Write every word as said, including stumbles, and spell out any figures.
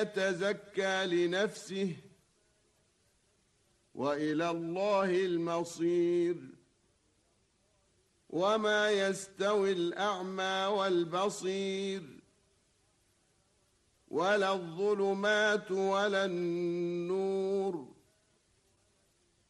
يتزكى لنفسه وإلى الله المصير. وما يستوي الأعمى والبصير ولا الظلمات ولا النور